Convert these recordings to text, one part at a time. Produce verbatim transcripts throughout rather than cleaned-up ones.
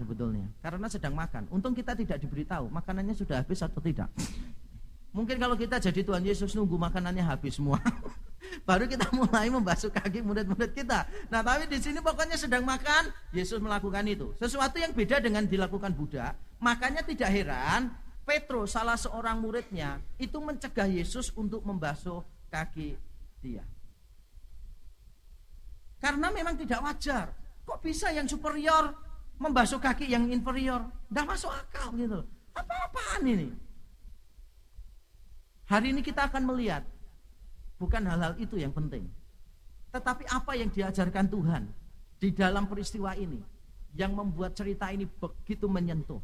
sebetulnya, karena sedang makan. Untung kita tidak diberitahu makanannya sudah habis atau tidak. Mungkin kalau kita jadi Tuhan Yesus nunggu makanannya habis semua, baru kita mulai membasuh kaki murid-murid kita. Nah, tapi di sini pokoknya sedang makan, Yesus melakukan itu. Sesuatu yang beda dengan dilakukan Buddha. Makanya tidak heran Petrus, salah seorang muridnya, itu mencegah Yesus untuk membasuh kaki dia. Karena memang tidak wajar. Kok bisa yang superior membasuh kaki yang inferior? Tidak masuk akal gitu. Apa-apaan ini? Hari ini kita akan melihat bukan hal-hal itu yang penting, tetapi apa yang diajarkan Tuhan di dalam peristiwa ini yang membuat cerita ini begitu menyentuh.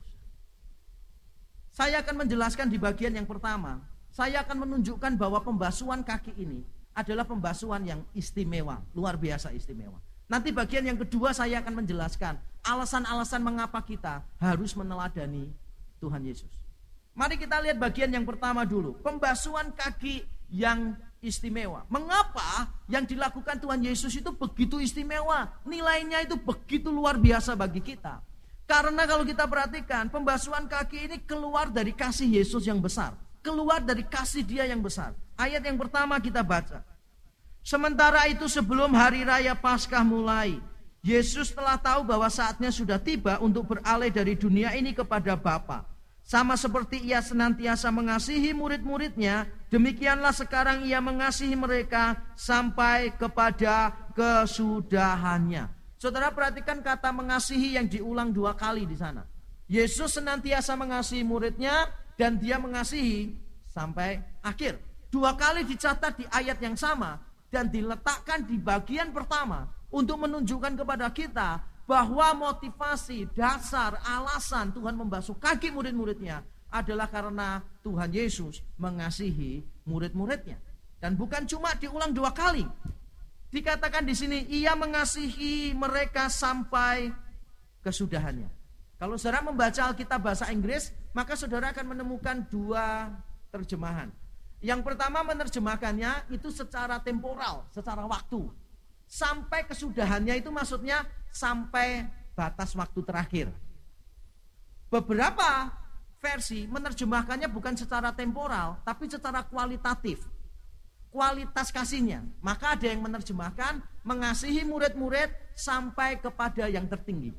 Saya akan menjelaskan di bagian yang pertama. Saya akan menunjukkan bahwa pembasuhan kaki ini adalah pembasuhan yang istimewa, luar biasa istimewa. Nanti bagian yang kedua saya akan menjelaskan alasan-alasan mengapa kita harus meneladani Tuhan Yesus. Mari kita lihat bagian yang pertama dulu, pembasuhan kaki yang istimewa. Mengapa yang dilakukan Tuhan Yesus itu begitu istimewa? Nilainya itu begitu luar biasa bagi kita. Karena kalau kita perhatikan, pembasuhan kaki ini keluar dari kasih Yesus yang besar, keluar dari kasih Dia yang besar. Ayat yang pertama kita baca. Sementara itu sebelum hari raya Paskah mulai, Yesus telah tahu bahwa saatnya sudah tiba untuk beralih dari dunia ini kepada Bapa. Sama seperti Ia senantiasa mengasihi murid-muridnya, demikianlah sekarang Ia mengasihi mereka sampai kepada kesudahannya. Saudara perhatikan kata mengasihi yang diulang dua kali di sana. Yesus senantiasa mengasihi muridnya dan Dia mengasihi sampai akhir. Dua kali dicatat di ayat yang sama dan diletakkan di bagian pertama untuk menunjukkan kepada kita bahwa motivasi, dasar, alasan Tuhan membasuh kaki murid-muridnya adalah karena Tuhan Yesus mengasihi murid-muridnya. Dan bukan cuma diulang dua kali. Dikatakan di sini, Ia mengasihi mereka sampai kesudahannya. Kalau saudara membaca Alkitab bahasa Inggris, maka saudara akan menemukan dua terjemahan. Yang pertama menerjemahkannya itu secara temporal, secara waktu. Sampai kesudahannya itu maksudnya sampai batas waktu terakhir. Beberapa versi menerjemahkannya bukan secara temporal, tapi secara kualitatif. Kualitas kasihnya. Maka ada yang menerjemahkan mengasihi murid-murid sampai kepada yang tertinggi.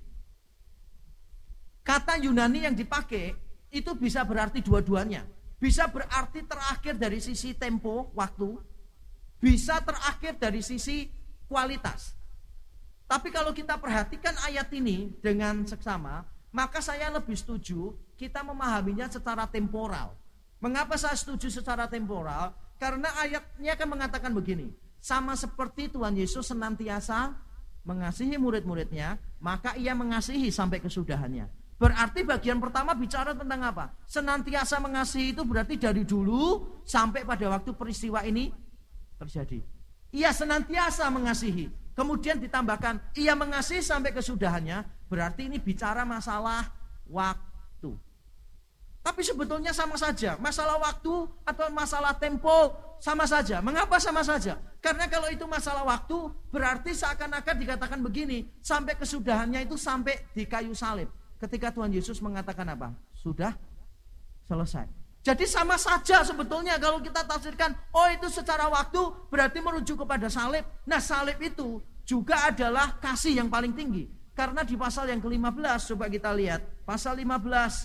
Kata Yunani yang dipakai itu bisa berarti dua-duanya. Bisa berarti terakhir dari sisi tempo, waktu. Bisa terakhir dari sisi kualitas. Tapi kalau kita perhatikan ayat ini dengan seksama, maka saya lebih setuju kita memahaminya secara temporal. Mengapa saya setuju secara temporal? Karena ayatnya akan mengatakan begini, sama seperti Tuhan Yesus senantiasa mengasihi murid-muridnya, maka Ia mengasihi sampai kesudahannya. Berarti bagian pertama bicara tentang apa? Senantiasa mengasihi itu berarti dari dulu sampai pada waktu peristiwa ini terjadi. Ia senantiasa mengasihi. Kemudian ditambahkan Ia mengasihi sampai kesudahannya, berarti ini bicara masalah waktu. Tapi sebetulnya sama saja, masalah waktu atau masalah tempo sama saja. Mengapa sama saja? Karena kalau itu masalah waktu, berarti seakan-akan dikatakan begini, sampai kesudahannya itu sampai di kayu salib. Ketika Tuhan Yesus mengatakan apa? Sudah selesai. Jadi sama saja sebetulnya kalau kita tafsirkan, oh itu secara waktu berarti merujuk kepada salib. Nah salib itu juga adalah kasih yang paling tinggi. Karena di pasal yang ke lima belas, coba kita lihat. Pasal lima belas.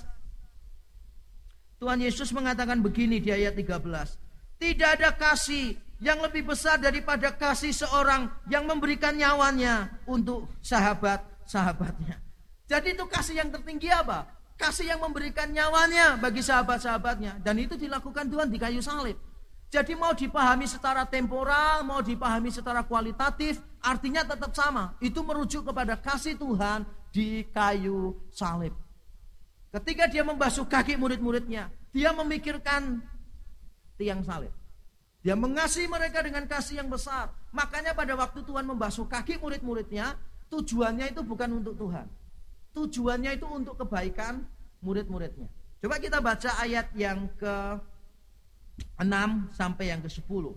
Tuhan Yesus mengatakan begini di ayat tiga belas. Tidak ada kasih yang lebih besar daripada kasih seorang yang memberikan nyawanya untuk sahabat-sahabatnya. Jadi itu kasih yang tertinggi apa? Kasih yang memberikan nyawanya bagi sahabat-sahabatnya. Dan itu dilakukan Tuhan di kayu salib. Jadi mau dipahami secara temporal, mau dipahami secara kualitatif, artinya tetap sama. Itu merujuk kepada kasih Tuhan di kayu salib. Ketika Dia membasuh kaki murid-muridnya, Dia memikirkan tiang salib. Dia mengasihi mereka dengan kasih yang besar. Makanya pada waktu Tuhan membasuh kaki murid-muridnya, tujuannya itu bukan untuk Tuhan. Tujuannya itu untuk kebaikan murid-muridnya. Coba kita baca ayat yang ke enam sampai yang ke sepuluh.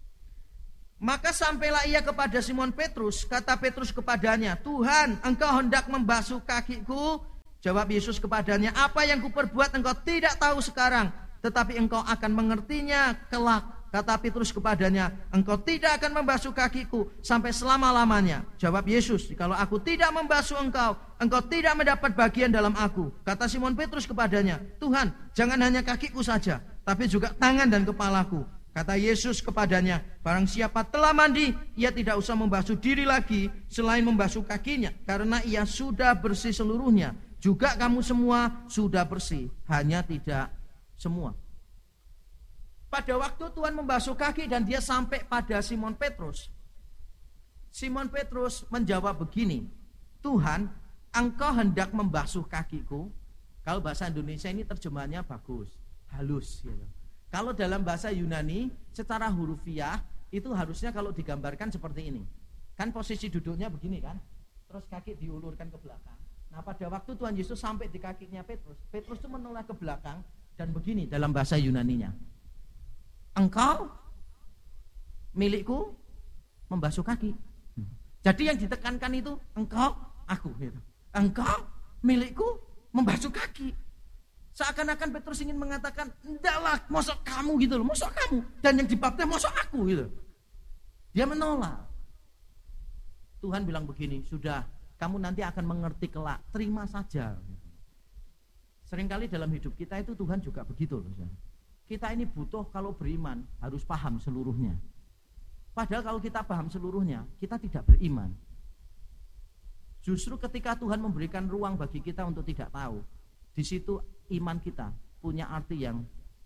Maka sampailah ia kepada Simon Petrus, kata Petrus kepadanya, Tuhan, engkau hendak membasuh kakiku? Jawab Yesus kepadanya, apa yang kuperbuat engkau tidak tahu sekarang, tetapi engkau akan mengertinya kelak. Kata Petrus kepadanya, engkau tidak akan membasuh kakiku sampai selama-lamanya. Jawab Yesus, kalau aku tidak membasuh engkau, engkau tidak mendapat bagian dalam aku. Kata Simon Petrus kepadanya, Tuhan, jangan hanya kakiku saja, tapi juga tangan dan kepalaku. Kata Yesus kepadanya, barang siapa telah mandi, ia tidak usah membasuh diri lagi selain membasuh kakinya, karena ia sudah bersih seluruhnya. Juga kamu semua sudah bersih, hanya tidak semua. Pada waktu Tuhan membasuh kaki dan dia sampai pada Simon Petrus, Simon Petrus menjawab begini, Tuhan, engkau hendak membasuh kakiku. Kalau bahasa Indonesia ini terjemahannya bagus, halus gitu. Kalau dalam bahasa Yunani secara hurufiah itu harusnya kalau digambarkan seperti ini. Kan posisi duduknya begini kan, terus kaki diulurkan ke belakang. Nah pada waktu Tuhan Yesus sampai di kakinya Petrus, Petrus itu menoleh ke belakang dan begini dalam bahasa Yunaninya, engkau milikku membasuh kaki. Jadi yang ditekankan itu engkau, aku gitu. Engkau milikku membasuh kaki. Seakan-akan Petrus ingin mengatakan, endaklah, mosok kamu gitu loh, mosok kamu. Dan yang dibaptis mosok aku gitu. Dia menolak. Tuhan bilang begini, sudah, kamu nanti akan mengerti kelak, terima saja. Seringkali dalam hidup kita itu Tuhan juga begitu loh. Kita ini butuh kalau beriman, harus paham seluruhnya. Padahal kalau kita paham seluruhnya, kita tidak beriman. Justru ketika Tuhan memberikan ruang bagi kita untuk tidak tahu, di situ iman kita punya arti yang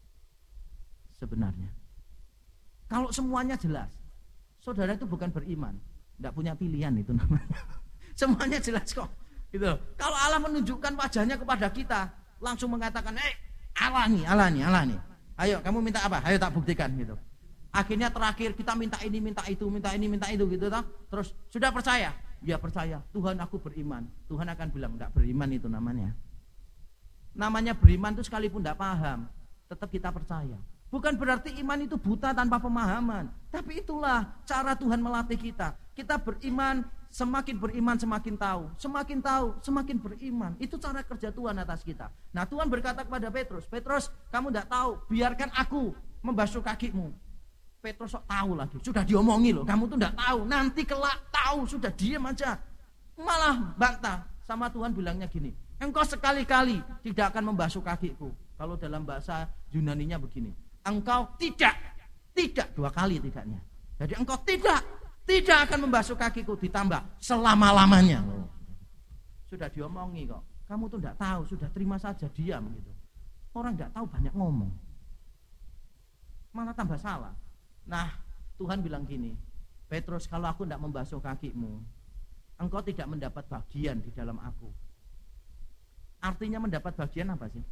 sebenarnya. Kalau semuanya jelas, saudara itu bukan beriman, tidak punya pilihan itu namanya. Semuanya jelas kok. Gitu. Kalau Allah menunjukkan wajahnya kepada kita, langsung mengatakan, eh Allah nih, Allah nih, Allah nih. Ayo kamu minta apa? Ayo tak buktikan gitu. Akhirnya terakhir kita minta ini, minta itu, minta ini, minta itu gitu toh. Terus sudah percaya? Ya percaya. Tuhan aku beriman. Tuhan akan bilang enggak beriman itu namanya. Namanya beriman itu sekalipun tidak paham, tetap kita percaya. Bukan berarti iman itu buta tanpa pemahaman. Tapi itulah cara Tuhan melatih kita. Kita beriman, semakin beriman semakin tahu. Semakin tahu, semakin beriman. Itu cara kerja Tuhan atas kita. Nah Tuhan berkata kepada Petrus, Petrus kamu tidak tahu, biarkan aku membasuh kakimu. Petrus sok tahu lagi, sudah diomongi loh, kamu tuh tidak tahu, nanti kelak tahu, sudah diam aja. Malah bantah sama Tuhan bilangnya gini, engkau sekali-kali tidak akan membasuh kakiku. Kalau dalam bahasa Yunaninya begini, engkau tidak, tidak dua kali tidaknya. Jadi engkau tidak, tidak akan membasuh kakiku, ditambah selama-lamanya. Oh. Sudah diomongi kok, kamu tuh tidak tahu, sudah terima saja, diam gitu. Orang tidak tahu banyak ngomong, malah tambah salah. Nah Tuhan bilang gini, Petrus kalau aku tidak membasuh kakimu, engkau tidak mendapat bagian di dalam aku. Artinya mendapat bagian apa sih?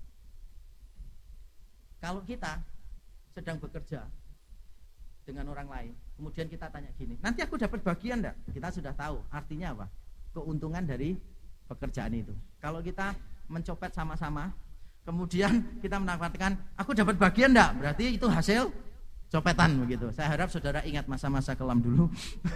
Kalau kita sedang bekerja dengan orang lain, kemudian kita tanya gini, nanti aku dapat bagian enggak? Kita sudah tahu artinya apa? Keuntungan dari pekerjaan itu. Kalau kita mencopet sama-sama, kemudian kita mendapatkan, aku dapat bagian enggak? Berarti itu hasil copetan begitu. Saya harap saudara ingat masa-masa kelam dulu.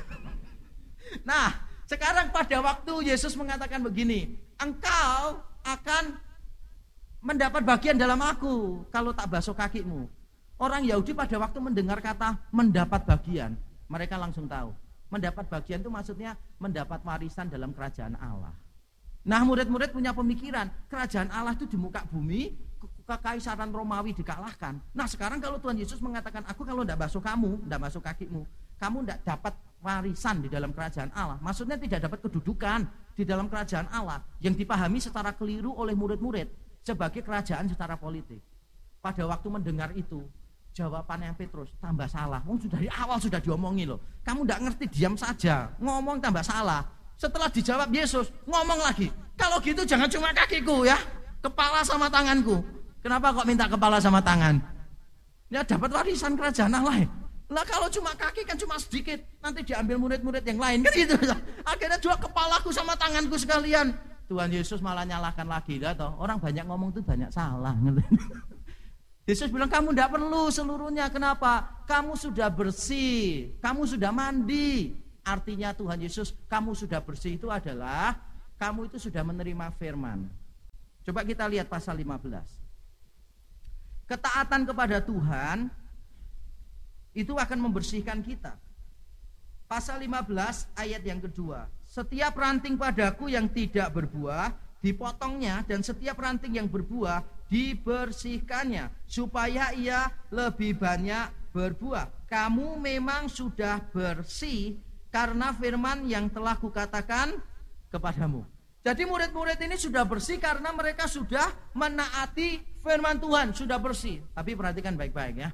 Nah, sekarang pada waktu Yesus mengatakan begini, engkau akan mendapat bagian dalam aku kalau tak basuh kakimu. Orang Yahudi pada waktu mendengar kata mendapat bagian, mereka langsung tahu. Mendapat bagian itu maksudnya mendapat warisan dalam kerajaan Allah. Nah murid-murid punya pemikiran, kerajaan Allah itu di muka bumi, kekaisaran Romawi dikalahkan. Nah sekarang kalau Tuhan Yesus mengatakan, aku kalau tidak basuh kamu, tidak basuh kakimu, kamu tidak dapat warisan di dalam kerajaan Allah. Maksudnya tidak dapat kedudukan di dalam kerajaan Allah yang dipahami secara keliru oleh murid-murid sebagai kerajaan secara politik. Pada waktu mendengar itu, jawabannya Petrus tambah salah. Oh, sudah dari awal sudah diomongi loh. Kamu tidak ngerti, diam saja. Ngomong tambah salah. Setelah dijawab Yesus, ngomong lagi. Kalau gitu jangan cuma kakiku ya, kepala sama tanganku. Kenapa kok minta kepala sama tangan? Ya dapat warisan kerajaan Allah. Lah kalau cuma kaki kan cuma sedikit, nanti diambil murid-murid yang lain kan gitu. Akhirnya juga kepalaku sama tanganku sekalian. Tuhan Yesus malah nyalahkan lagi dah toh. Orang banyak ngomong tuh banyak salah. Yesus bilang kamu tidak perlu seluruhnya. Kenapa? Kamu sudah bersih, kamu sudah mandi. Artinya Tuhan Yesus, kamu sudah bersih itu adalah kamu itu sudah menerima firman. Coba kita lihat pasal lima belas. Ketaatan kepada Tuhan itu akan membersihkan kita. Pasal lima belas ayat yang kedua. Setiap ranting padaku yang tidak berbuah dipotongnya, dan setiap ranting yang berbuah dibersihkannya, supaya ia lebih banyak berbuah. Kamu memang sudah bersih karena firman yang telah kukatakan kepadamu. Jadi murid-murid ini sudah bersih karena mereka sudah menaati firman Tuhan, sudah bersih. Tapi perhatikan baik-baik ya.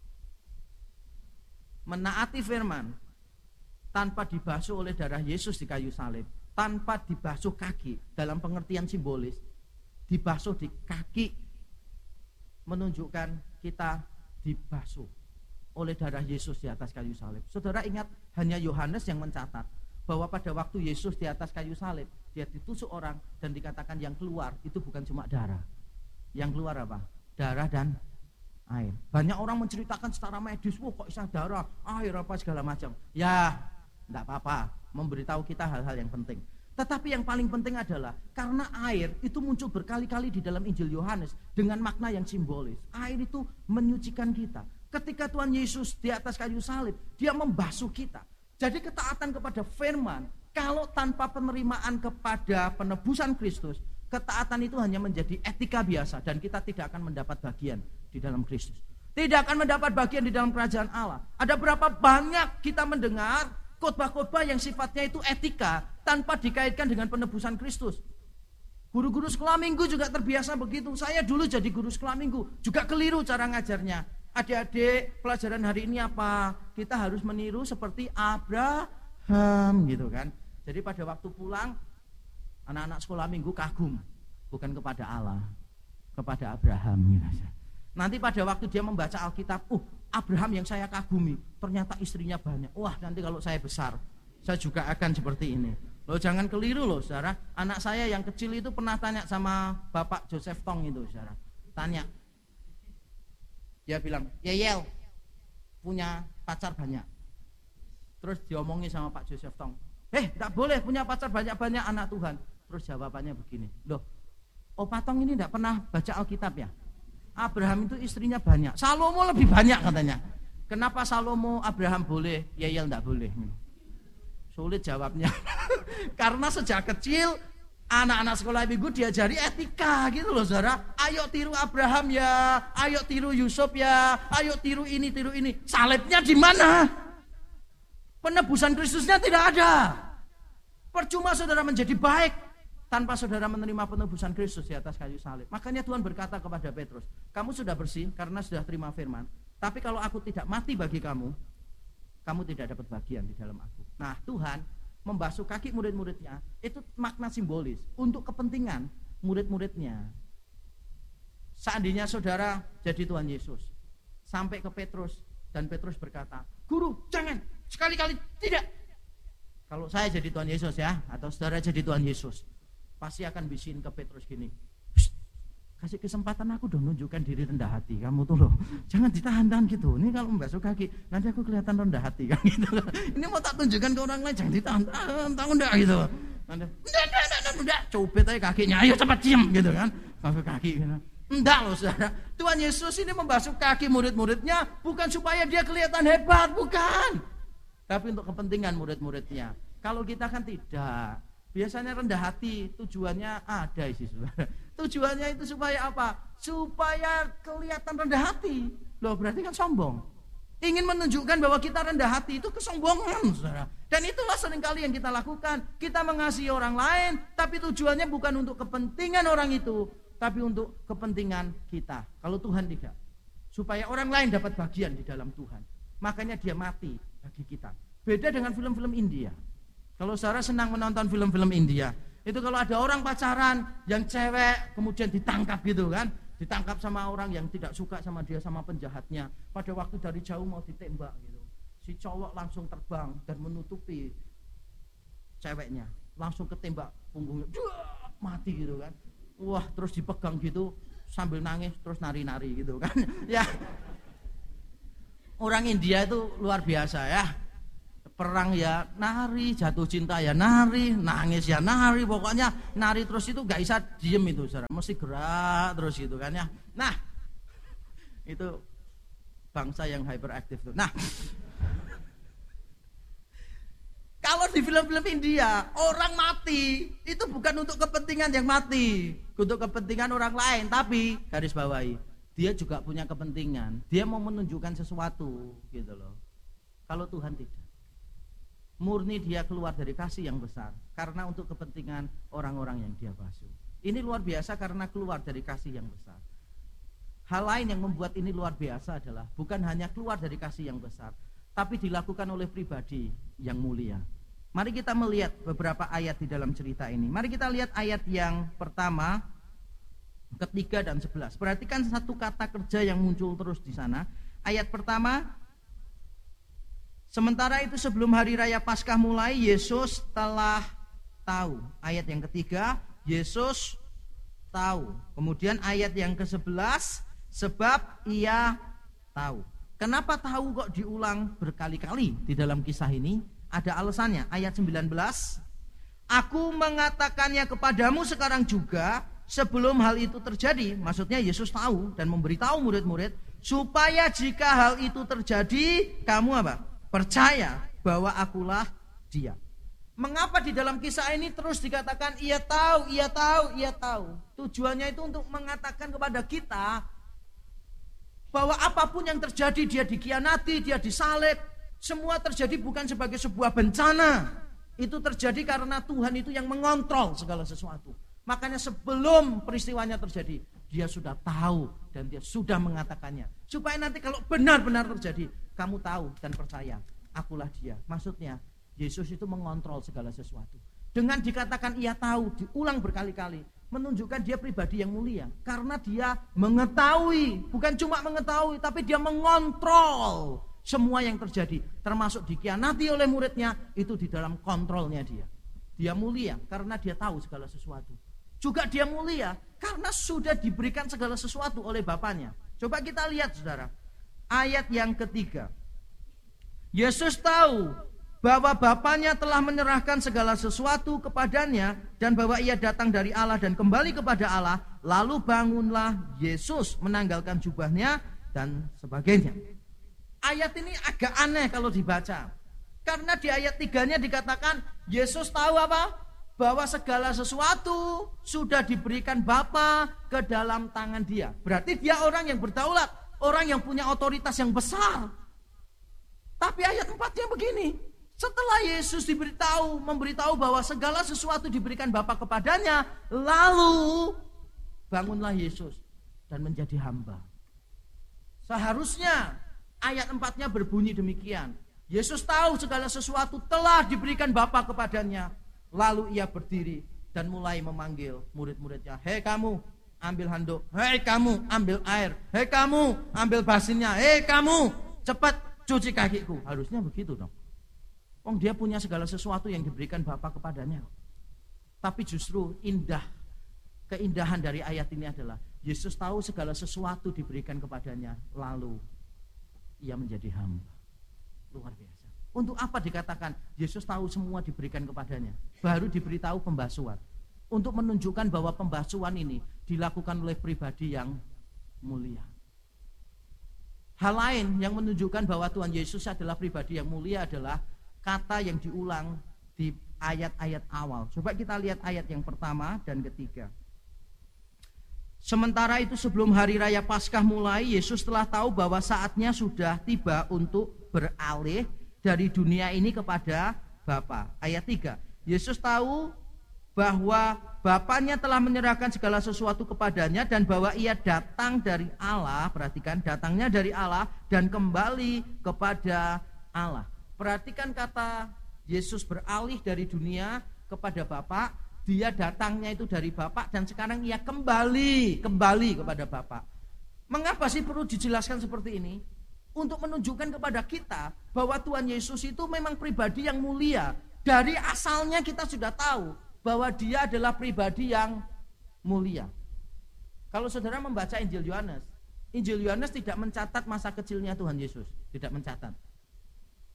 Menaati firman tanpa dibasuh oleh darah Yesus di kayu salib, tanpa dibasuh kaki dalam pengertian simbolis, dibasuh di kaki menunjukkan kita dibasuh oleh darah Yesus di atas kayu salib. Saudara ingat, hanya Yohanes yang mencatat bahwa pada waktu Yesus di atas kayu salib, dia ditusuk orang dan dikatakan yang keluar itu bukan cuma darah. Yang keluar apa? Darah dan air. Banyak orang menceritakan secara medis, wah kok bisa darah, air apa segala macam. Ya, enggak apa-apa, memberitahu kita hal-hal yang penting. Tetapi yang paling penting adalah karena air itu muncul berkali-kali di dalam Injil Yohanes dengan makna yang simbolis. Air itu menyucikan kita. Ketika Tuhan Yesus di atas kayu salib, dia membasuh kita. Jadi ketaatan kepada firman, kalau tanpa penerimaan kepada penebusan Kristus, ketaatan itu hanya menjadi etika biasa dan kita tidak akan mendapat bagian di dalam Kristus. Tidak akan mendapat bagian di dalam kerajaan Allah. Ada berapa banyak kita mendengar khotbah-khotbah yang sifatnya itu etika tanpa dikaitkan dengan penebusan Kristus. Guru-guru sekolah minggu juga terbiasa begitu. Saya dulu jadi guru sekolah minggu, juga keliru cara ngajarnya. Adik-adik, pelajaran hari ini apa? Kita harus meniru seperti Abraham gitu kan. Jadi pada waktu pulang, anak-anak sekolah minggu kagum, bukan kepada Allah, kepada Abraham. Nanti pada waktu dia membaca Alkitab, uh Abraham yang saya kagumi, ternyata istrinya banyak. Wah, nanti kalau saya besar, saya juga akan seperti ini. Loh, jangan keliru loh, saudara. Anak saya yang kecil itu pernah tanya sama Bapak Joseph Tong itu, saudara. Tanya. Dia bilang, Yeyel punya pacar banyak. Terus diomongin sama Pak Joseph Tong, eh, tidak boleh punya pacar banyak-banyak anak Tuhan. Terus jawabannya begini, loh, Opa Tong ini tidak pernah baca Alkitab ya? Abraham itu istrinya banyak, Salomo lebih banyak katanya. Kenapa Salomo Abraham boleh, Yeyel tidak boleh? Sulit jawabnya. Karena sejak kecil anak-anak sekolah minggu diajari etika gitu loh saudara. Ayo tiru Abraham ya, ayo tiru Yusuf ya, ayo tiru ini, tiru ini. Salibnya di mana? Penebusan Kristusnya tidak ada. Percuma saudara menjadi baik tanpa saudara menerima penebusan Kristus di atas kayu salib. Makanya Tuhan berkata kepada Petrus, kamu sudah bersih karena sudah terima firman. Tapi kalau aku tidak mati bagi kamu, kamu tidak dapat bagian di dalam aku. Nah, Tuhan membasuh kaki murid-muridnya, itu makna simbolis untuk kepentingan murid-muridnya. Seandainya saudara jadi Tuhan Yesus, sampai ke Petrus, dan Petrus berkata, guru jangan, sekali-kali tidak. Kalau saya jadi Tuhan Yesus ya, atau saudara jadi Tuhan Yesus, pasti akan bisikin ke Petrus gini, kasih kesempatan aku dong nunjukkan diri rendah hati kamu tuh loh, jangan ditahan-tahan gitu. Ini kalau membasuh kaki nanti aku kelihatan rendah hati kan gitu loh. Ini mau tak tunjukkan ke orang lain, jangan ditahan-tahan, tahu enggak gitu. Nanti enggak enggak enggak enggak copet aja kakinya, ayo cepat diam gitu kan, basuh kaki gitu. Enggak loh saudara, Tuhan Yesus ini membasuh kaki murid-muridnya bukan supaya dia kelihatan hebat, bukan, tapi untuk kepentingan murid-muridnya. Kalau kita kan tidak. Biasanya rendah hati tujuannya ada sih saudara. Tujuannya itu supaya apa? Supaya kelihatan rendah hati. Loh berarti kan sombong. Ingin menunjukkan bahwa kita rendah hati itu kesombongan saudara. Dan itulah seringkali yang kita lakukan. Kita mengasihi orang lain, tapi tujuannya bukan untuk kepentingan orang itu, tapi untuk kepentingan kita. Kalau Tuhan tidak, supaya orang lain dapat bagian di dalam Tuhan. Makanya dia mati bagi kita. Beda dengan film-film India. Kalau saudara senang menonton film-film India, itu kalau ada orang pacaran yang cewek kemudian ditangkap gitu kan, ditangkap sama orang yang tidak suka sama dia, sama penjahatnya. Pada waktu dari jauh mau ditembak gitu, si cowok langsung terbang dan menutupi ceweknya, langsung ketembak punggungnya, mati gitu kan. Wah, terus dipegang gitu sambil nangis terus nari-nari gitu kan. Ya, orang India itu luar biasa ya. perang ya nari, jatuh cinta ya nari, nangis ya nari, pokoknya nari terus itu gak bisa diem itu saudara, mesti gerak terus gitu kan ya. Nah itu bangsa yang hyperaktif tuh. Nah kalau di film-film India orang mati itu bukan untuk kepentingan yang mati, untuk kepentingan orang lain, tapi garis bawahi dia juga punya kepentingan, dia mau menunjukkan sesuatu gitu loh. Kalau Tuhan tidak, murni dia keluar dari kasih yang besar karena untuk kepentingan orang-orang yang dia basuh. Ini luar biasa karena keluar dari kasih yang besar. Hal lain yang membuat ini luar biasa adalah bukan hanya keluar dari kasih yang besar, tapi dilakukan oleh pribadi yang mulia. Mari kita melihat beberapa ayat di dalam cerita ini. Mari kita lihat ayat yang pertama, ketiga dan sebelas. Perhatikan satu kata kerja yang muncul terus di sana. Ayat pertama, sementara itu sebelum hari raya Paskah mulai, Yesus telah tahu. Ayat yang ketiga, Yesus tahu. Kemudian ayat yang kesebelas, sebab ia tahu. Kenapa tahu kok diulang berkali-kali di dalam kisah ini? Ada alasannya. Ayat sembilan belas, aku mengatakannya kepadamu sekarang juga sebelum hal itu terjadi. Maksudnya Yesus tahu dan memberitahu murid-murid supaya jika hal itu terjadi, kamu apa? Percaya bahwa akulah dia. Mengapa di dalam kisah ini terus dikatakan ia tahu, ia tahu, ia tahu? Tujuannya itu untuk mengatakan kepada kita bahwa apapun yang terjadi, dia dikhianati, dia disalib, semua terjadi bukan sebagai sebuah bencana. Itu terjadi karena Tuhan itu yang mengontrol segala sesuatu. Makanya sebelum peristiwanya terjadi, dia sudah tahu dan dia sudah mengatakannya. Supaya nanti kalau benar-benar terjadi, kamu tahu dan percaya, akulah dia. Maksudnya, Yesus itu mengontrol segala sesuatu. Dengan dikatakan ia tahu, diulang berkali-kali, menunjukkan dia pribadi yang mulia. Karena dia mengetahui, bukan cuma mengetahui, tapi dia mengontrol semua yang terjadi. Termasuk dikhianati oleh muridnya, itu di dalam kontrolnya dia. Dia mulia karena dia tahu segala sesuatu. Juga dia mulia karena sudah diberikan segala sesuatu oleh Bapaknya. Coba kita lihat saudara, ayat yang ketiga. Yesus tahu bahwa Bapaknya telah menyerahkan segala sesuatu kepadanya dan bahwa ia datang dari Allah dan kembali kepada Allah. Lalu bangunlah Yesus menanggalkan jubahnya dan sebagainya. Ayat ini agak aneh kalau dibaca. Karena di ayat tiganya dikatakan Yesus tahu apa? Bahwa segala sesuatu sudah diberikan Bapa ke dalam tangan dia. Berarti dia orang yang berdaulat, orang yang punya otoritas yang besar. Tapi ayat empatnya begini, setelah Yesus diberitahu, memberitahu bahwa segala sesuatu diberikan Bapa kepadanya, lalu bangunlah Yesus dan menjadi hamba. Seharusnya ayat empatnya berbunyi demikian. Yesus tahu segala sesuatu telah diberikan Bapa kepadanya. Lalu ia berdiri dan mulai memanggil murid-muridnya. Hei kamu, ambil handuk. Hei kamu, ambil air. Hei kamu, ambil basinnya. Hei kamu, cepat cuci kakiku. Harusnya begitu dong. Oh, dia punya segala sesuatu yang diberikan Bapa kepadanya. Tapi justru indah, keindahan dari ayat ini adalah Yesus tahu segala sesuatu diberikan kepadanya. Lalu ia menjadi hamba. Luar biasa. Untuk apa dikatakan Yesus tahu semua diberikan kepadanya? Baru diberitahu pembasuhan. Untuk menunjukkan bahwa pembasuhan ini dilakukan oleh pribadi yang mulia. Hal lain yang menunjukkan bahwa Tuhan Yesus adalah pribadi yang mulia adalah kata yang diulang di ayat-ayat awal. Coba kita lihat ayat yang pertama dan ketiga. Sementara itu sebelum hari raya Paskah mulai, Yesus telah tahu bahwa saatnya sudah tiba untuk beralih dari dunia ini kepada Bapa. Ayat tiga. Yesus tahu bahwa Bapaknya telah menyerahkan segala sesuatu kepadanya dan bahwa ia datang dari Allah. Perhatikan, datangnya dari Allah dan kembali kepada Allah. Perhatikan kata Yesus beralih dari dunia kepada Bapa. Dia datangnya itu dari Bapa dan sekarang ia kembali, kembali kepada Bapa. Mengapa sih perlu dijelaskan seperti ini? Untuk menunjukkan kepada kita bahwa Tuhan Yesus itu memang pribadi yang mulia. Dari asalnya kita sudah tahu bahwa dia adalah pribadi yang mulia. Kalau saudara membaca Injil Yohanes, Injil Yohanes tidak mencatat masa kecilnya Tuhan Yesus, tidak mencatat.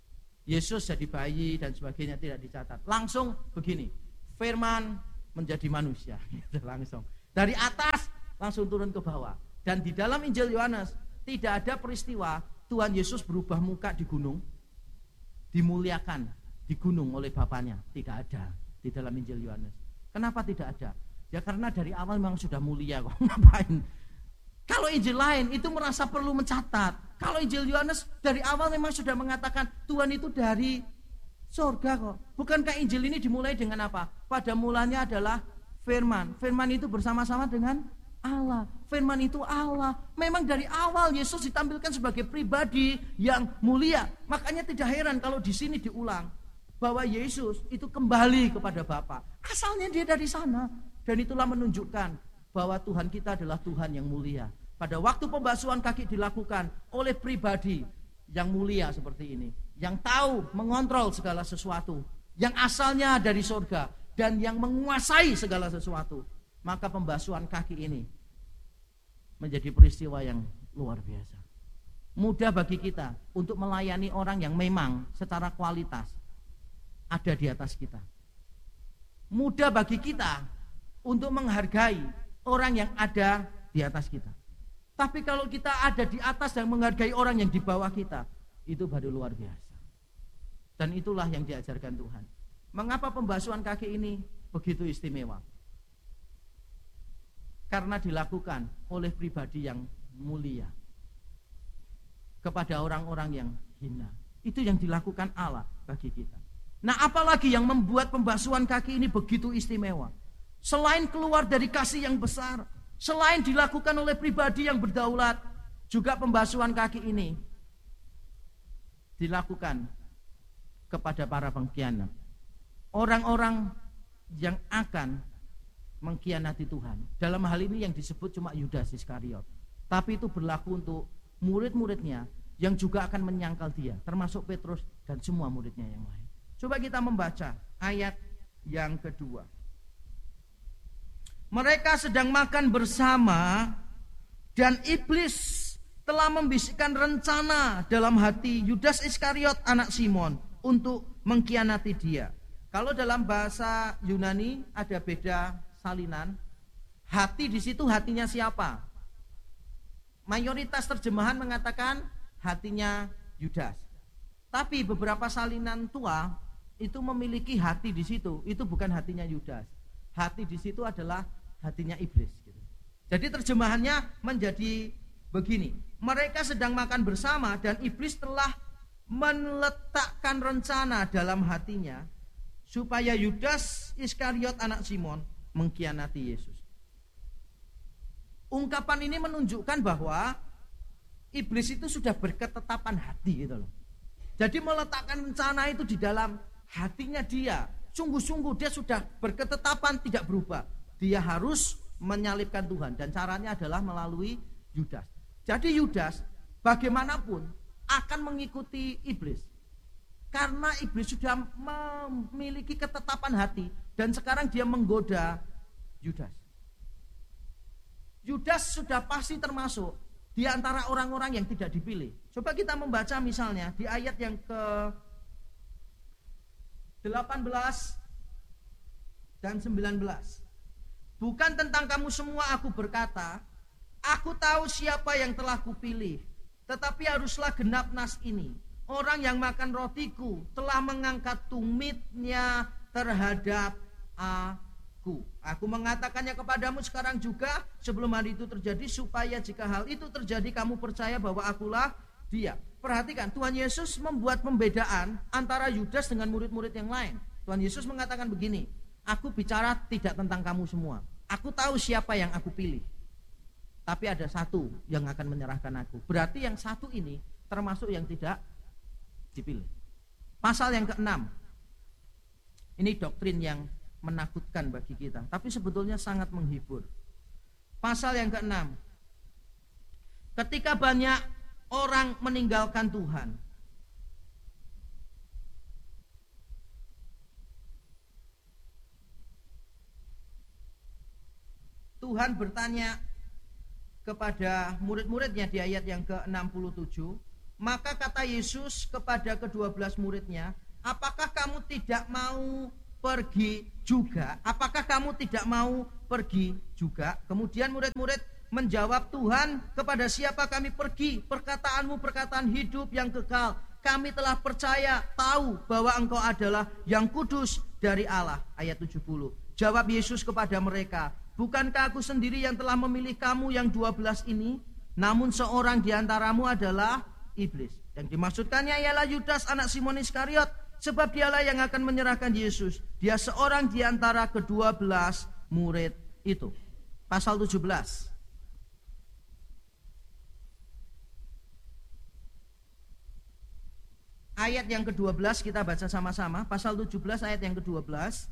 Yesus jadi bayi dan sebagainya tidak dicatat. Langsung begini, firman menjadi manusia. Langsung dari atas langsung turun ke bawah. Dan di dalam Injil Yohanes tidak ada peristiwa Tuhan Yesus berubah muka di gunung, dimuliakan di gunung oleh Bapaknya. Tidak ada di dalam Injil Yohanes. Kenapa tidak ada? Ya karena dari awal memang sudah mulia kok. Ngapain? Kalau Injil lain itu merasa perlu mencatat. Kalau Injil Yohanes dari awal memang sudah mengatakan Tuhan itu dari surga kok. Bukankah Injil ini dimulai dengan apa? Pada mulanya adalah firman. Firman itu bersama-sama dengan Allah. Firman itu Allah. Memang dari awal Yesus ditampilkan sebagai pribadi yang mulia. Makanya tidak heran kalau di sini diulang bahwa Yesus itu kembali kepada Bapa. Asalnya dia dari sana. Dan itulah menunjukkan bahwa Tuhan kita adalah Tuhan yang mulia. Pada waktu pembasuhan kaki dilakukan oleh pribadi yang mulia seperti ini, yang tahu mengontrol segala sesuatu, yang asalnya dari surga dan yang menguasai segala sesuatu, maka pembasuhan kaki ini menjadi peristiwa yang luar biasa. Mudah bagi kita untuk melayani orang yang memang secara kualitas ada di atas kita. Mudah bagi kita untuk menghargai orang yang ada di atas kita. Tapi kalau kita ada di atas dan menghargai orang yang di bawah kita, itu baru luar biasa. Dan itulah yang diajarkan Tuhan. Mengapa pembasuhan kaki ini begitu istimewa? Karena dilakukan oleh pribadi yang mulia kepada orang-orang yang hina. Itu yang dilakukan Allah bagi kita. Nah, apalagi yang membuat pembasuhan kaki ini begitu istimewa? Selain keluar dari kasih yang besar, selain dilakukan oleh pribadi yang berdaulat, juga pembasuhan kaki ini dilakukan kepada para pengkhianat. Orang-orang yang akan mengkhianati Tuhan. Dalam hal ini yang disebut cuma Yudas Iskariot. Tapi itu berlaku untuk murid-muridnya yang juga akan menyangkal dia, termasuk Petrus dan semua muridnya yang lain. Coba kita membaca ayat yang kedua. Mereka sedang makan bersama dan iblis telah membisikkan rencana dalam hati Yudas Iskariot anak Simon untuk mengkhianati dia. Kalau dalam bahasa Yunani ada beda salinan. Hati di situ hatinya siapa? Mayoritas terjemahan mengatakan hatinya Yudas. Tapi beberapa salinan tua itu memiliki hati di situ, itu bukan hatinya Yudas. Hati di situ adalah hatinya iblis. Jadi terjemahannya menjadi begini. Mereka sedang makan bersama dan iblis telah meletakkan rencana dalam hatinya supaya Yudas Iskariot anak Simon mengkhianati Yesus. Ungkapan ini menunjukkan bahwa iblis itu sudah berketetapan hati gitu loh. Jadi meletakkan rencana itu di dalam hatinya dia. Sungguh-sungguh dia sudah berketetapan tidak berubah. Dia harus menyalibkan Tuhan dan caranya adalah melalui Yudas. Jadi Yudas bagaimanapun akan mengikuti iblis. Karena iblis sudah memiliki ketetapan hati dan sekarang dia menggoda Yudas. Yudas sudah pasti termasuk di antara orang-orang yang tidak dipilih. Coba kita membaca misalnya di ayat yang ke delapan belas dan sembilan belas. Bukan tentang kamu semua aku berkata, aku tahu siapa yang telah kupilih, tetapi haruslah genap nas ini. Orang yang makan rotiku telah mengangkat tumitnya terhadap aku. Aku mengatakannya kepadamu sekarang juga sebelum hari itu terjadi, supaya jika hal itu terjadi kamu percaya bahwa akulah dia. Perhatikan, Tuhan Yesus membuat pembedaan antara Yudas dengan murid-murid yang lain. Tuhan Yesus mengatakan begini, aku bicara tidak tentang kamu semua. Aku tahu siapa yang aku pilih. Tapi ada satu yang akan menyerahkan aku. Berarti yang satu ini termasuk yang tidak dipilih. Pasal yang keenam. Ini doktrin yang menakutkan bagi kita, tapi sebetulnya sangat menghibur. Pasal yang keenam. Ketika banyak orang meninggalkan Tuhan, Tuhan bertanya kepada murid-muridnya di ayat yang ke enam puluh tujuh, Maka kata Yesus kepada kedua belas muridnya, apakah kamu tidak mau pergi juga? Apakah kamu tidak mau pergi juga? Kemudian murid-murid menjawab, Tuhan, kepada siapa kami pergi? Perkataanmu perkataan hidup yang kekal. Kami telah percaya, tahu bahwa engkau adalah yang kudus dari Allah. Ayat tujuh puluh. Jawab Yesus kepada mereka, bukankah aku sendiri yang telah memilih kamu yang dua belas ini? Namun seorang di antaramu adalah iblis. Yang dimaksudkannya ialah Yudas anak Simon Iskariot, sebab dialah yang akan menyerahkan Yesus. Dia seorang di antara kedua belas murid itu. Pasal tujuh belas. Ayat yang kedua belas kita baca sama-sama. Pasal tujuh belas ayat yang kedua belas.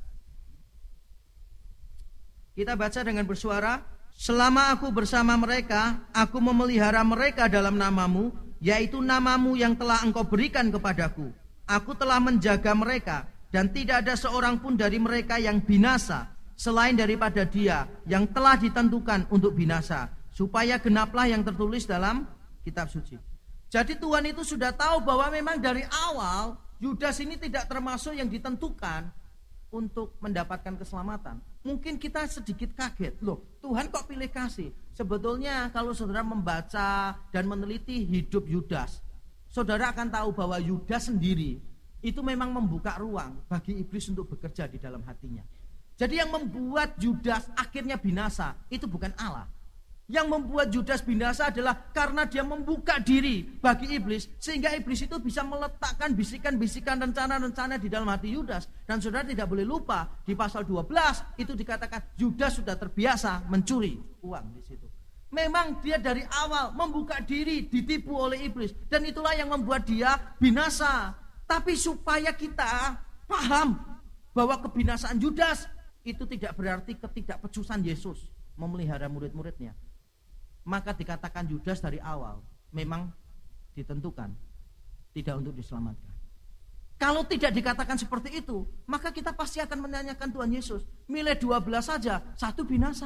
Kita baca dengan bersuara, selama aku bersama mereka, aku memelihara mereka dalam namamu, yaitu namamu yang telah engkau berikan kepadaku. Aku telah menjaga mereka, dan tidak ada seorang pun dari mereka yang binasa, selain daripada dia yang telah ditentukan untuk binasa, supaya genaplah yang tertulis dalam kitab suci. Jadi Tuhan itu sudah tahu bahwa memang dari awal Yudas ini tidak termasuk yang ditentukan untuk mendapatkan keselamatan. Mungkin kita sedikit kaget, loh Tuhan kok pilih kasih? Sebetulnya kalau saudara membaca dan meneliti hidup Yudas, saudara akan tahu bahwa Yudas sendiri itu memang membuka ruang bagi iblis untuk bekerja di dalam hatinya. Jadi yang membuat Yudas akhirnya binasa itu bukan Allah. Yang membuat Yudas binasa adalah karena dia membuka diri bagi iblis, sehingga iblis itu bisa meletakkan bisikan-bisikan rencana-rencana di dalam hati Yudas. Dan saudara tidak boleh lupa di pasal dua belas itu dikatakan Yudas sudah terbiasa mencuri uang di situ. Memang dia dari awal membuka diri ditipu oleh iblis, dan itulah yang membuat dia binasa. Tapi supaya kita paham bahwa kebinasaan Yudas itu tidak berarti ketidakpecusan Yesus memelihara murid-muridnya. Maka dikatakan Yudas dari awal memang ditentukan tidak untuk diselamatkan. Kalau tidak dikatakan seperti itu, maka kita pasti akan menanyakan Tuhan Yesus, milih dua belas saja, satu binasa.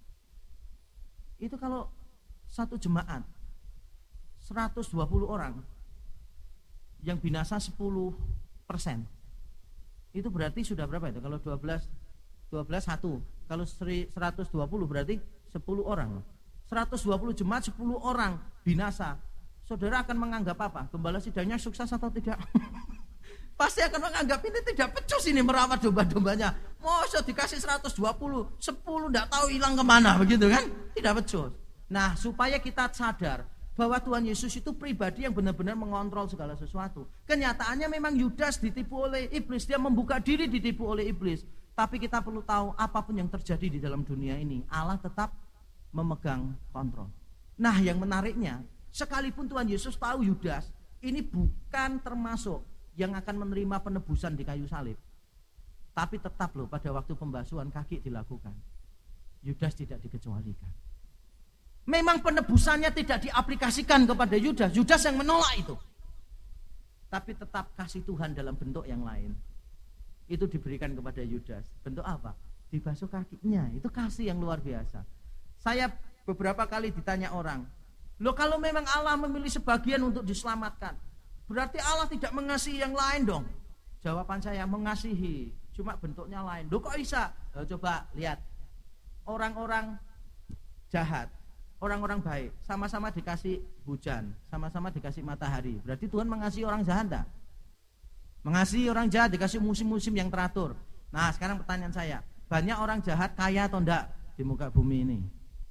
Itu kalau satu jemaat seratus dua puluh orang yang binasa sepuluh persen. Itu berarti sudah berapa itu? Kalau dua belas dua belas satu. Kalau seratus dua puluh berarti sepuluh orang. seratus dua puluh jemaat sepuluh orang binasa. Saudara akan menganggap apa? Gembala sidangnya sukses atau tidak? Pasti akan menganggap ini tidak becus ini merawat domba-dombanya. Masa dikasih seratus dua puluh, sepuluh enggak tahu hilang kemana, begitu kan? Tidak becus. Nah, supaya kita sadar bahwa Tuhan Yesus itu pribadi yang benar-benar mengontrol segala sesuatu. Kenyataannya memang Yudas ditipu oleh iblis, dia membuka diri ditipu oleh iblis. Tapi kita perlu tahu apapun yang terjadi di dalam dunia ini, Allah tetap memegang kontrol. Nah, yang menariknya, sekalipun Tuhan Yesus tahu Yudas ini bukan termasuk yang akan menerima penebusan di kayu salib, tapi tetap loh pada waktu pembasuhan kaki dilakukan, Yudas tidak dikecualikan. Memang penebusannya tidak diaplikasikan kepada Yudas, Yudas yang menolak itu, tapi tetap kasih Tuhan dalam bentuk yang lain itu diberikan kepada Yudas. Bentuk apa? Dibasuh kakinya. Itu kasih yang luar biasa. Saya beberapa kali ditanya orang, loh kalau memang Allah memilih sebagian untuk diselamatkan, berarti Allah tidak mengasihi yang lain dong? Jawaban saya, mengasihi, cuma bentuknya lain. Loh kok bisa? Loh, coba lihat, orang-orang jahat, orang-orang baik, sama-sama dikasih hujan, sama-sama dikasih matahari. Berarti Tuhan mengasihi orang jahat enggak? Mengasihi orang jahat dikasih musim-musim yang teratur. Nah sekarang pertanyaan saya, banyak orang jahat kaya atau enggak di muka bumi ini?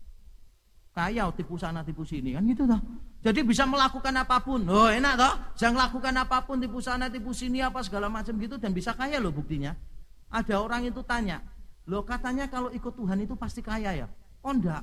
Kaya, tipu sana tipu sini kan gitu toh. Jadi bisa melakukan apapun. Oh enak toh, bisa melakukan apapun, tipu sana tipu sini apa segala macam gitu, dan bisa kaya loh buktinya. Ada orang itu tanya, loh katanya kalau ikut Tuhan itu pasti kaya ya? Oh enggak.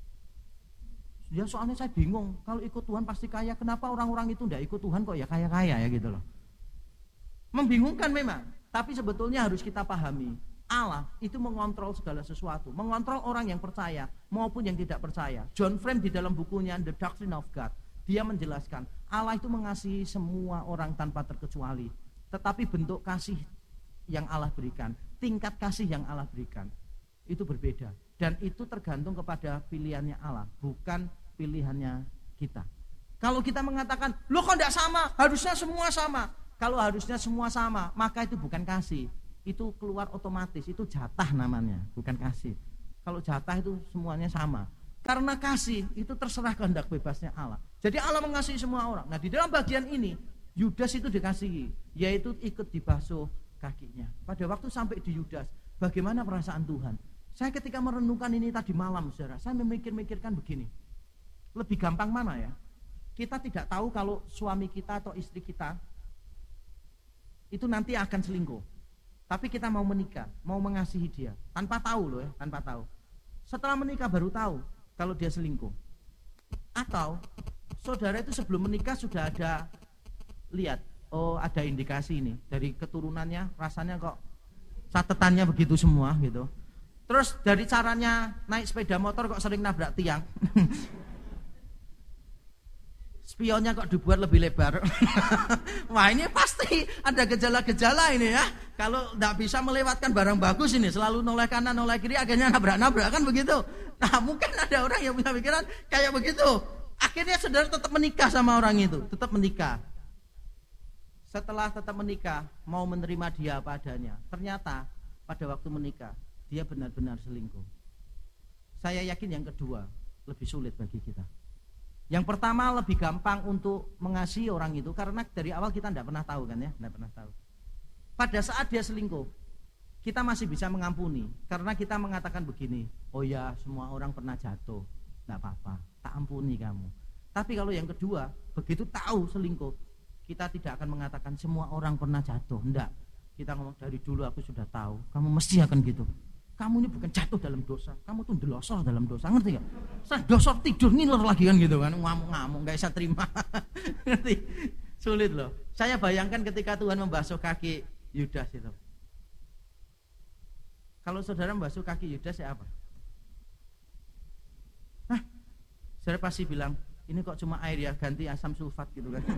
Ya soalnya saya bingung, kalau ikut Tuhan pasti kaya, kenapa orang-orang itu enggak ikut Tuhan kok ya kaya-kaya ya gitu loh. Membingungkan memang, tapi sebetulnya harus kita pahami, Allah itu mengontrol segala sesuatu, mengontrol orang yang percaya maupun yang tidak percaya. John Frame di dalam bukunya The Doctrine of God, dia menjelaskan Allah itu mengasihi semua orang tanpa terkecuali, tetapi bentuk kasih yang Allah berikan, tingkat kasih yang Allah berikan itu berbeda, dan itu tergantung kepada pilihannya Allah, bukan pilihannya kita. Kalau kita mengatakan, loh kok enggak sama, harusnya semua sama. Kalau harusnya semua sama, maka itu bukan kasih. Itu keluar otomatis, itu jatah namanya, bukan kasih. Kalau jatah itu semuanya sama. Karena kasih itu terserah kehendak bebasnya Allah. Jadi Allah mengasihi semua orang. Nah di dalam bagian ini, Yudas itu dikasihi, yaitu ikut dibasuh kakinya. Pada waktu sampai di Yudas, bagaimana perasaan Tuhan? Saya ketika merenungkan ini tadi malam, saudara, saya memikir-mikirkan begini. Lebih gampang mana ya? Kita tidak tahu kalau suami kita atau istri kita itu nanti akan selingkuh. Tapi kita mau menikah, mau mengasihi dia, tanpa tahu loh ya, tanpa tahu. Setelah menikah baru tahu kalau dia selingkuh. Atau saudara itu sebelum menikah sudah ada lihat, oh ada indikasi ini dari keturunannya, rasanya kok catatannya begitu semua gitu. Terus dari caranya naik sepeda motor kok sering nabrak tiang. Spionnya kok dibuat lebih lebar. Wah ini pasti ada gejala-gejala ini ya. Kalau tidak bisa melewatkan barang bagus ini, selalu noleh kanan, noleh kiri, akhirnya nabrak-nabrak kan begitu. Nah mungkin ada orang yang punya pikiran kayak begitu. Akhirnya saudara tetap menikah sama orang itu, tetap menikah. Setelah tetap menikah, mau menerima dia apa adanya. Ternyata pada waktu menikah, dia benar-benar selingkuh. Saya yakin yang kedua lebih sulit bagi kita. Yang pertama lebih gampang untuk mengasihi orang itu karena dari awal kita tidak pernah tahu kan ya, tidak pernah tahu. Pada saat dia selingkuh, kita masih bisa mengampuni karena kita mengatakan begini, oh ya semua orang pernah jatuh, tidak apa-apa, tak ampuni kamu. Tapi kalau yang kedua, begitu tahu selingkuh, kita tidak akan mengatakan semua orang pernah jatuh, enggak. Kita ngomong dari dulu aku sudah tahu, kamu mesti akan gitu. Kamu ini bukan jatuh dalam dosa, kamu tuh delosor dalam dosa, ngerti gak? Saya dosor tidur ngiler lagi kan gitu kan, ngamuk-ngamuk, gak bisa terima. Ngerti? Sulit loh. Saya bayangkan ketika Tuhan membasuh kaki Yudas itu. Kalau saudara membasuh kaki Yudas ya apa? Hah? Saudara pasti bilang, ini kok cuma air ya, ganti asam sulfat gitu kan.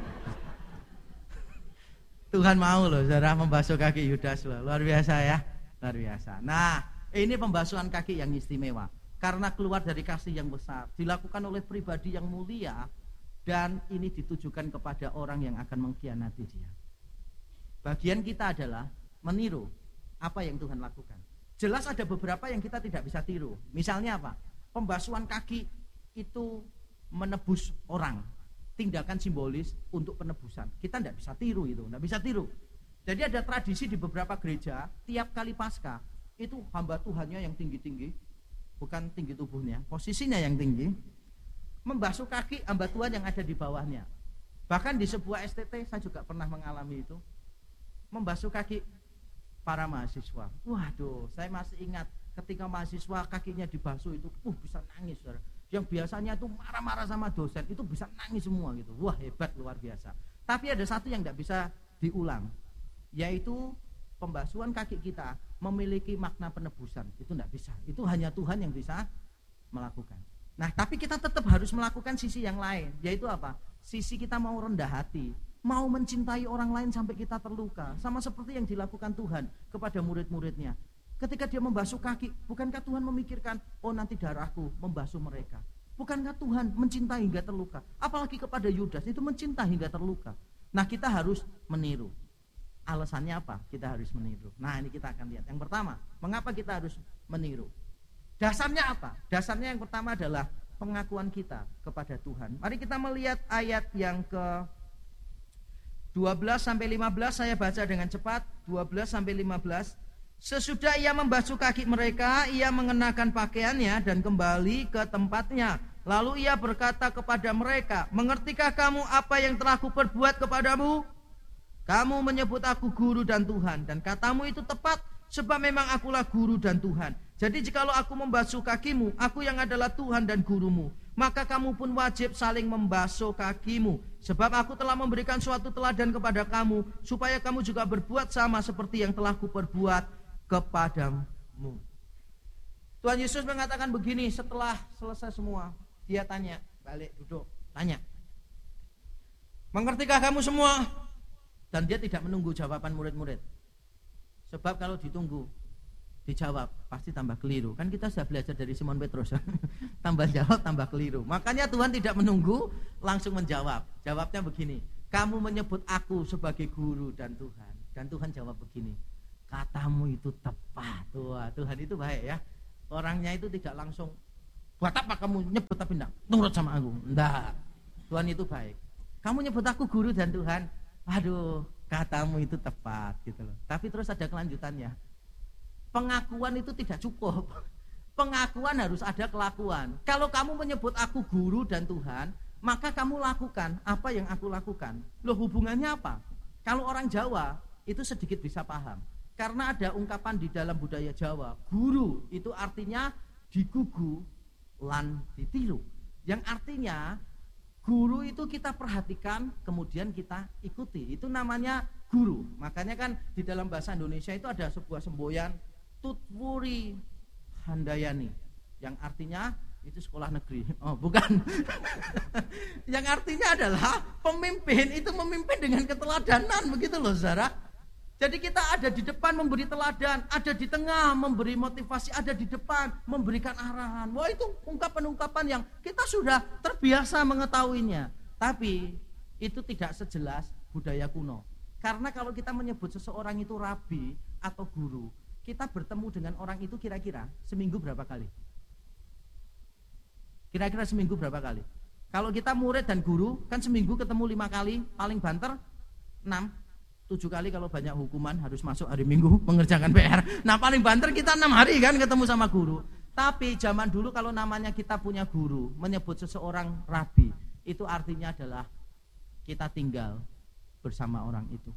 Tuhan mau loh saudara membasuh kaki Yudas loh, luar biasa ya, luar biasa. Nah ini pembasuhan kaki yang istimewa karena keluar dari kasih yang besar, dilakukan oleh pribadi yang mulia, dan ini ditujukan kepada orang yang akan mengkhianati dia. Bagian kita adalah meniru apa yang Tuhan lakukan. Jelas ada beberapa yang kita tidak bisa tiru. Misalnya apa? Pembasuhan kaki itu menebus orang, tindakan simbolis untuk penebusan. Kita tidak bisa tiru itu, tidak bisa tiru. Jadi ada tradisi di beberapa gereja, tiap kali Paskah itu hamba Tuhannya yang tinggi-tinggi, bukan tinggi tubuhnya, posisinya yang tinggi, membasuh kaki hamba Tuhan yang ada di bawahnya. Bahkan di sebuah S T T saya juga pernah mengalami itu, membasuh kaki para mahasiswa. Waduh, saya masih ingat ketika mahasiswa kakinya dibasuh itu, uh bisa nangis, saudara. Yang biasanya itu marah-marah sama dosen itu bisa nangis semua gitu. Wah hebat, luar biasa. Tapi ada satu yang tidak bisa diulang, yaitu pembasuhan kaki kita memiliki makna penebusan. Itu tidak bisa, itu hanya Tuhan yang bisa melakukan. Nah tapi kita tetap harus melakukan sisi yang lain, yaitu apa? Sisi kita mau rendah hati, mau mencintai orang lain sampai kita terluka. Sama seperti yang dilakukan Tuhan kepada murid-muridnya. Ketika dia membasuh kaki, bukankah Tuhan memikirkan, oh nanti darahku membasuh mereka? Bukankah Tuhan mencintai hingga terluka? Apalagi kepada Yudas, itu mencintai hingga terluka. Nah kita harus meniru. Alasannya apa? Kita harus meniru. Nah ini kita akan lihat. Yang pertama, mengapa kita harus meniru? Dasarnya apa? Dasarnya yang pertama adalah pengakuan kita kepada Tuhan. Mari kita melihat ayat yang ke dua belas sampai lima belas. Saya baca dengan cepat. dua belas sampai lima belas. Sesudah ia membasuh kaki mereka, ia mengenakan pakaiannya dan kembali ke tempatnya. Lalu ia berkata kepada mereka, mengertikah kamu apa yang telah kuperbuat kepadamu? Kamu menyebut aku guru dan Tuhan, dan katamu itu tepat, sebab memang akulah guru dan Tuhan. Jadi jikalau aku membasuh kakimu, aku yang adalah Tuhan dan gurumu, maka kamu pun wajib saling membasuh kakimu. Sebab aku telah memberikan suatu teladan kepada kamu, supaya kamu juga berbuat sama seperti yang telah kuperbuat kepadamu. Tuhan Yesus mengatakan begini setelah selesai semua. Dia tanya, balik duduk, tanya, mengertikah kamu semua? Dan dia tidak menunggu jawaban murid-murid. Sebab kalau ditunggu, Dijawab, pasti tambah keliru. Kan kita sudah belajar dari Simon Petrus. Tambah jawab, tambah keliru. Makanya Tuhan tidak menunggu, langsung menjawab. Jawabnya begini, kamu menyebut aku sebagai guru dan Tuhan. Dan Tuhan jawab begini, katamu itu tepat. Wah, Tuhan itu baik ya. Orangnya itu tidak langsung, buat apa kamu nyebut tapi enggak nurut sama aku. Enggak. Tuhan itu baik. Kamu nyebut aku guru dan Tuhan. Aduh, katamu itu tepat gitu loh. Tapi terus ada kelanjutannya. Pengakuan itu tidak cukup. Pengakuan harus ada kelakuan. Kalau kamu menyebut aku guru dan Tuhan, maka kamu lakukan apa yang aku lakukan. Loh, hubungannya apa? Kalau orang Jawa itu sedikit bisa paham. Karena ada ungkapan di dalam budaya Jawa, guru itu artinya digugu lan ditiru. Yang artinya guru itu kita perhatikan, kemudian kita ikuti. Itu namanya guru. Makanya kan di dalam bahasa Indonesia itu ada sebuah semboyan Tutwuri Handayani, yang artinya itu sekolah negeri. Oh, bukan. Yang artinya adalah pemimpin itu memimpin dengan keteladanan, begitu loh, saudara. Jadi kita ada di depan memberi teladan, ada di tengah memberi motivasi, ada di depan memberikan arahan. Wah, itu ungkapan-ungkapan yang kita sudah terbiasa mengetahuinya. Tapi itu tidak sejelas budaya kuno. Karena kalau kita menyebut seseorang itu rabi atau guru, kita bertemu dengan orang itu kira-kira seminggu berapa kali? Kira-kira seminggu berapa kali? Kalau kita murid dan guru, kan seminggu ketemu lima kali, paling banter enam. Tujuh kali kalau banyak hukuman harus masuk hari Minggu mengerjakan P R. Nah, paling banter kita enam hari kan ketemu sama guru. Tapi zaman dulu kalau namanya kita punya guru, menyebut seseorang rabi, itu artinya adalah kita tinggal bersama orang itu.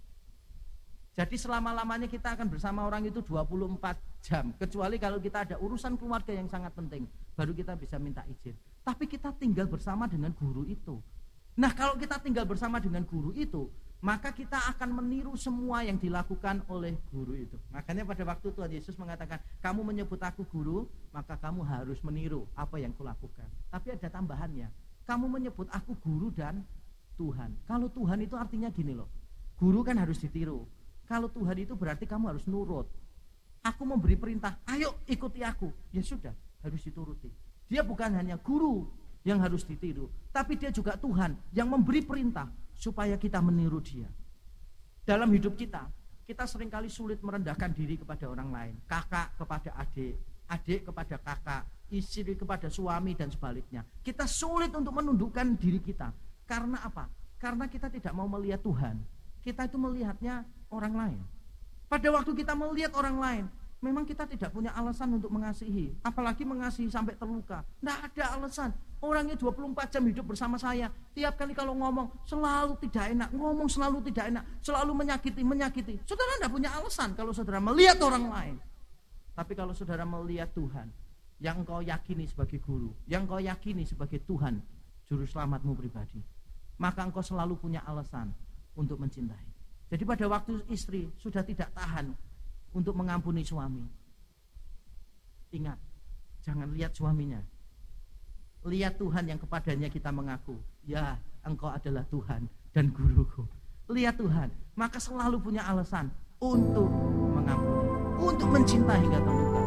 Jadi selama-lamanya kita akan bersama orang itu dua puluh empat jam. Kecuali kalau kita ada urusan keluarga yang sangat penting, baru kita bisa minta izin. Tapi kita tinggal bersama dengan guru itu. Nah, kalau kita tinggal bersama dengan guru itu, maka kita akan meniru semua yang dilakukan oleh guru itu. Makanya pada waktu Tuhan Yesus mengatakan, kamu menyebut aku guru, maka kamu harus meniru apa yang kulakukan. Tapi ada tambahannya, kamu menyebut aku guru dan Tuhan. Kalau Tuhan itu artinya gini loh, guru kan harus ditiru. Kalau Tuhan itu berarti kamu harus nurut. Aku memberi perintah, ayo ikuti aku. Ya sudah, harus dituruti. Dia bukan hanya guru yang harus ditiru, tapi dia juga Tuhan yang memberi perintah supaya kita meniru dia. Dalam hidup kita, kita seringkali sulit merendahkan diri kepada orang lain. Kakak kepada adik, adik kepada kakak, istri kepada suami dan sebaliknya. Kita sulit untuk menundukkan diri kita. Karena apa? Karena kita tidak mau melihat Tuhan. Kita itu melihatnya orang lain. Pada waktu kita melihat orang lain, memang kita tidak punya alasan untuk mengasihi. Apalagi mengasihi sampai terluka. Tidak ada alasan. Orangnya dua puluh empat jam hidup bersama saya. Tiap kali kalau ngomong selalu tidak enak, ngomong selalu tidak enak, selalu menyakiti, menyakiti. Saudara tidak punya alasan kalau saudara melihat orang lain. Tapi kalau saudara melihat Tuhan, yang engkau yakini sebagai guru, yang engkau yakini sebagai Tuhan, juru selamatmu pribadi, maka engkau selalu punya alasan untuk mencintai. Jadi pada waktu istri sudah tidak tahan untuk mengampuni suami, ingat, jangan lihat suaminya. Lihat Tuhan yang kepadanya kita mengaku, ya engkau adalah Tuhan dan guruku. Lihat Tuhan, maka selalu punya alasan untuk mengampuni, untuk mencintai hingga terluka.